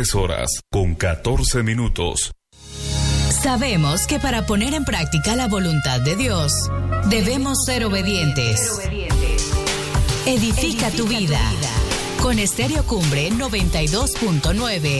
3:14. Sabemos que para poner en práctica la voluntad de Dios, debemos ser obedientes. Edifica tu vida. Con Estéreo Cumbre 92.9.